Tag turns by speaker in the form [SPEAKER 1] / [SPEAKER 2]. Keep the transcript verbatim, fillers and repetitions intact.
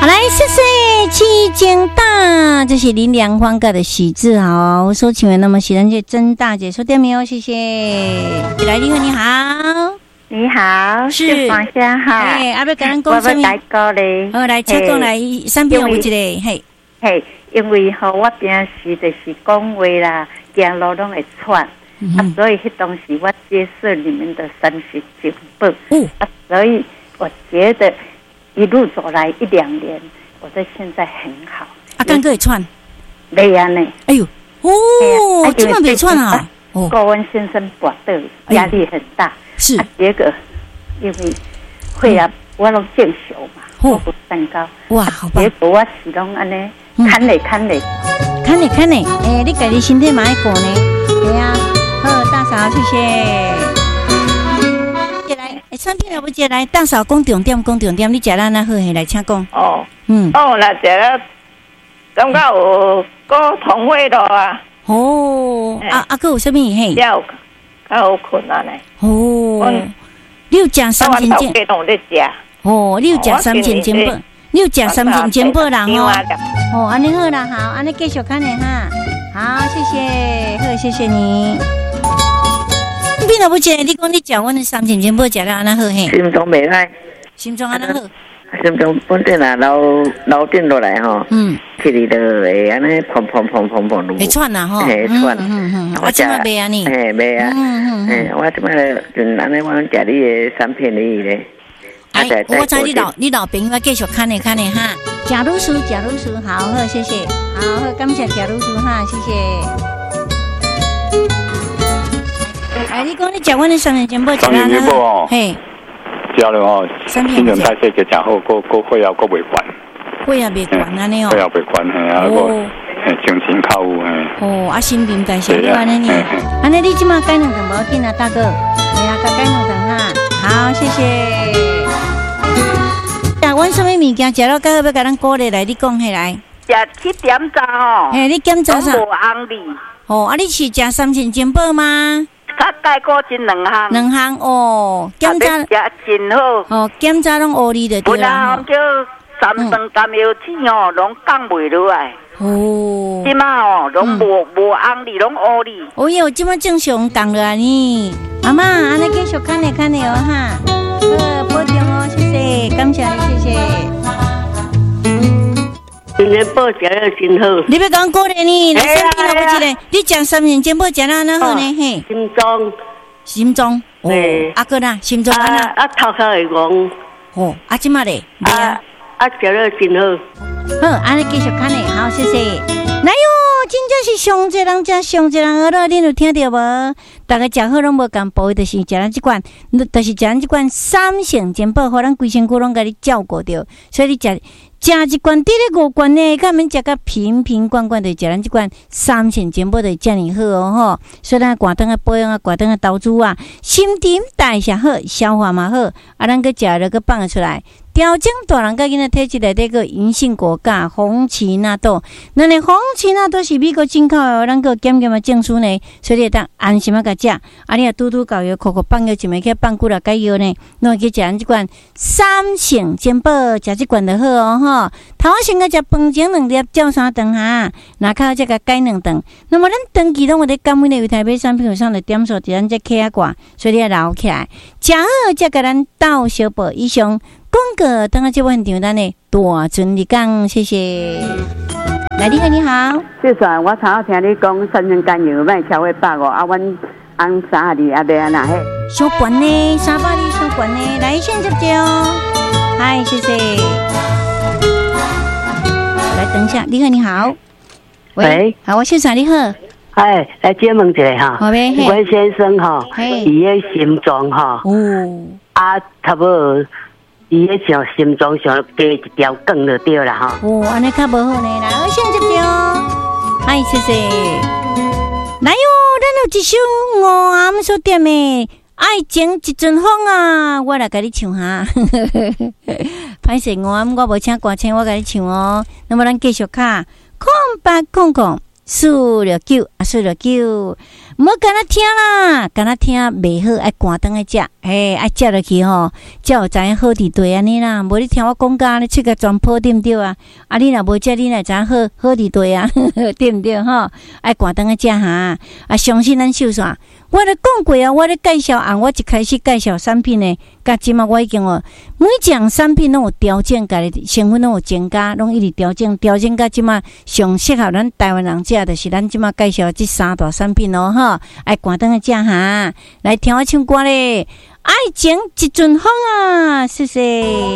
[SPEAKER 1] 好来，谢谢七间大，这是林良欢歌的喜字好，我说请问那么喜人姐曾大姐说对没有？谢谢。来，你好，你好，
[SPEAKER 2] 你好，
[SPEAKER 1] 是
[SPEAKER 2] 黄先好。
[SPEAKER 1] 哎，阿要跟咱讲什么？
[SPEAKER 2] 我要歌咧。
[SPEAKER 1] 好，来，请讲来，三篇有一个，嘿，
[SPEAKER 2] 嘿，因为吼，我平时就是讲话啦，走路拢会喘，嗯、啊，所以迄当时我接受你们的三十进步，嗯，啊，所以我觉得一路走来一两年，我在现在很好。
[SPEAKER 1] 啊，刚哥会喘，
[SPEAKER 2] 没啊呢。
[SPEAKER 1] 哎呦，哦，今晚没喘啊。
[SPEAKER 2] 哦，高温先生跋倒，压力很大。
[SPEAKER 1] 是，
[SPEAKER 2] 啊、结果因为会啊，嗯、我拢健手嘛，我不蛋糕。
[SPEAKER 1] 哇，好棒！
[SPEAKER 2] 结果我是拢安尼，看嘞看嘞，
[SPEAKER 1] 看嘞看嘞，哎、欸，你家己身体嘛爱顾呢，对啊。好，大嫂，谢谢。接来，哎，三片了不接来，大嫂讲重点，讲重点，你食咱那好，嘿，来请讲。
[SPEAKER 3] 哦，
[SPEAKER 1] 嗯，
[SPEAKER 3] 哦，那食了，感觉有过同位了啊。
[SPEAKER 1] 哦，欸、啊啊，个有啥物嘿？
[SPEAKER 3] 有，较好困啊呢。
[SPEAKER 1] 哦，你有食三千斤？哦，你有食三千斤不？你有食三千斤不啦？吼，哦，安尼好啦，好，安尼继续看咧哈。好，谢谢，好，谢谢你。你若不食，你讲你食阮的三千斤不食了安那好嘿？
[SPEAKER 4] 心脏袂歹，
[SPEAKER 1] 心脏安那好。
[SPEAKER 4] 心脏本身啊，流流电落来吼，嗯，起哩就会安尼砰砰砰砰砰噜，
[SPEAKER 1] 会喘呐吼，
[SPEAKER 4] 会喘，
[SPEAKER 1] 嗯嗯，我即摆袂安尼，
[SPEAKER 4] 嘿袂啊，嗯嗯，嘿，我即摆就安尼，我食你的三片而已咧。
[SPEAKER 1] 哎，我知你老你老朋友继续看咧看咧哈，贾露叔贾露叔，好好谢谢，好好感谢贾露叔哈，谢谢。哎，你讲你食阮的三千斤不？
[SPEAKER 5] 三千斤不哦，
[SPEAKER 1] 嘿。
[SPEAKER 5] 食了哦，新陈代谢个真好，个个血压个袂悬，
[SPEAKER 1] 血压袂悬安尼哦，
[SPEAKER 5] 血压袂悬嘿，啊个嘿精神较有嘿。
[SPEAKER 1] 哦，啊新陈代谢了安尼呢，安尼你即马改两顿无要紧啊，大哥，哎呀，改改两顿哈，好，谢谢。啊，阮什么物件食了较好，要甲咱鼓励来，你讲起来。
[SPEAKER 3] 食七点早哦，
[SPEAKER 1] 嘿，你检查啥？
[SPEAKER 3] 无红利。
[SPEAKER 1] 哦，啊，你是食三千金宝吗？
[SPEAKER 3] 较介过真两项，
[SPEAKER 1] 两项哦，检查
[SPEAKER 3] 食真好。
[SPEAKER 1] 哦，检查拢乌哩就对啦。
[SPEAKER 3] 本来叫三顿甘油脂哦，拢降袂落来。
[SPEAKER 1] 哦，
[SPEAKER 3] 即马哦，拢无无红哩，拢乌哩。
[SPEAKER 1] 哦哟，即马正常降落来呢。阿妈，安尼继续看咧看咧哦哈。好，保重哦，谢谢，感谢你，谢谢。
[SPEAKER 6] 今天报食了真好。
[SPEAKER 1] 你要讲鼓励你，来三天了不一个，你食三年前报食了安那好呢？嘿，
[SPEAKER 6] 心脏，
[SPEAKER 1] 心脏，哦，啊个啦，心脏安那，
[SPEAKER 6] 啊头壳会戆，
[SPEAKER 1] 哦，啊即马咧，
[SPEAKER 6] 啊啊食了真好。
[SPEAKER 1] 好，安尼继续看咧，好，谢谢。来哟，真正是上济人食上济人，好了，恁有听到无？大家食好拢无共补，就是食咱即款，就是食咱即款三成健保，互咱规身躯拢甲你照顾着，所以你食。食一罐滴咧五罐呢，看免食个瓶瓶罐罐的，食咱即罐三千健保的遮尔好哦吼。所以咱挂灯啊保养啊，挂灯啊投资啊，新陈代谢好，消化嘛好，啊，咱个食了个放出来。调整大人甲囡仔体质内底个银杏果苷、红荠纳豆，那呢红荠纳豆是美国进口的，咱个检验嘛证书呢，所以你当安心啊甲食。啊，你啊拄拄搞药，口口放药一枚去放久了解药呢，侬去食咱即罐三成健保，食即罐就好哦吼。头仔先甲食饭前两粒，照三顿哈，那靠再甲改两顿。那么咱长期拢有咧减肥的维他命产品有上的点数，伫咱这卡挂，所以你要留起来，食好再甲咱倒小补以上。广告等下这问题，咱的大尊你讲，谢谢。来，你好，你好。
[SPEAKER 7] 谢谢，我常常听你讲三千甘油卖超过百五，啊，阮按三十二啊，袂安那嘿。
[SPEAKER 1] 小管呢，三百二小管呢，来先接接哦。嗨，谢谢。来，等一下，你好，你好。
[SPEAKER 6] 喂，
[SPEAKER 7] 好，
[SPEAKER 1] 我先生你好。
[SPEAKER 6] 哎，来接问一下哈。
[SPEAKER 1] 好呗。
[SPEAKER 6] 阮先生哈，伊个心脏哈，
[SPEAKER 1] 哦，
[SPEAKER 6] 啊，差不多。伊迄像心脏上加一条管就对啦哈。
[SPEAKER 1] 哦，安尼较无好呢，来，我先接接哦。嗨，谢谢。来哟，咱有一首五暗所点的爱情一阵风啊，我来甲你唱哈。歹势五暗我无请歌星，我甲你唱哦。那么咱继续卡，空八空空。四六九啊，四六九， 唔好干那听啦，干那听袂好，爱关灯来食，嘿，爱食落去吼，才有知影好伫对安尼啦。无你听我讲甲，你出个全破对毋对啊？啊，你若无食，你若知影好好伫对啊，对毋对吼？爱关灯来食哈，啊，相信咱秀煞。我咧讲过啊，我咧介绍啊，我一开始介绍产品呢，甲即嘛我已经哦，每一样产品拢有调整，家己成分拢有增加，拢一直调整，调整甲即嘛上适合咱台湾人食，就是咱即嘛介绍即三大产品咯，吼，爱关灯去食哈，来听我唱歌咧，爱情一阵风啊，谢谢。